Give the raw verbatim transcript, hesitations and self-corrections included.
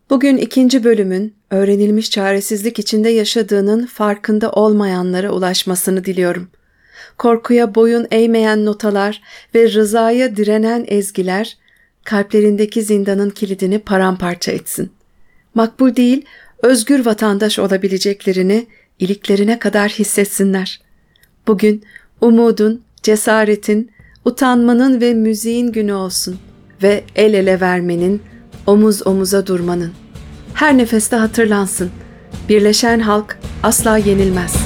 Bugün ikinci bölümün öğrenilmiş çaresizlik içinde yaşadığının farkında olmayanlara ulaşmasını diliyorum. Korkuya boyun eğmeyen notalar ve rızaya direnen ezgiler kalplerindeki zindanın kilidini paramparça etsin. Makbul değil, özgür vatandaş olabileceklerini iliklerine kadar hissetsinler. Bugün umudun, cesaretin, utanmanın ve müziğin günü olsun ve el ele vermenin, omuz omuza durmanın. Her nefeste hatırlansın. Birleşen halk asla yenilmez.